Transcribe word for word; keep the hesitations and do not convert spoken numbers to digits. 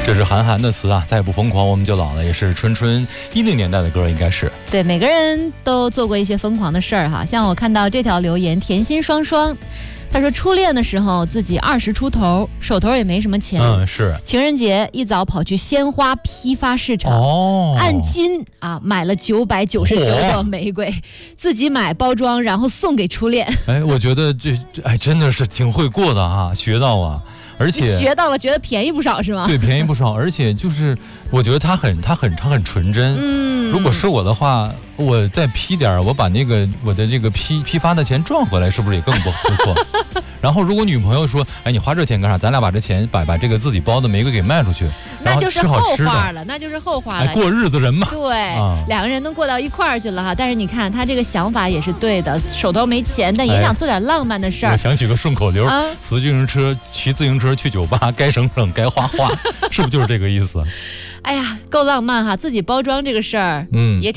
这是韩寒的词啊，再不疯狂我们就老了，也是春春一零年代的歌，应该是。 对，每个人都做过一些疯狂的事儿哈。像我看到这条留言，甜心双双，他说初恋的时候自己二十出头，手头也没什么钱， 嗯，是情人节一早跑去鲜花批发市场， 哦， 按斤啊买了九百九十九朵玫瑰，自己买包装，然后送给初恋。 哎，我觉得这这哎真的是挺会过的啊，学到啊。而且学到了，觉得便宜不少是吗？ 对，便宜不少，而且就是我觉得他很他很他很纯真。 嗯， 如果是我的话，我再批点，我把那个我的这个批批发的钱赚回来，是不是也更不不错？然后如果女朋友说，哎，你花这钱干啥？咱俩把这钱把把这个自己包的玫瑰给卖出去， 那就是后话了， 那就是后话了。 哎，过日子人嘛。 对， 啊、 两个人能过到一块儿去了哈。但是你看他这个想法也是对的，手头没钱，但也想做点浪漫的事儿。 哎、我想起个顺口溜： 啊、 骑自行车骑自行车去酒吧，该省省该花花，是不是就是这个意思？ 哎呀，够浪漫哈！自己包装这个事儿， 嗯， 也挺。